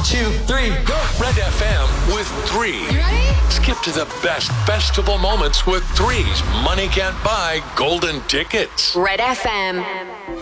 2, 3, go. Red FM with 3. You ready? Skip to the best festival moments with 3's Money Can't Buy golden tickets. Red FM.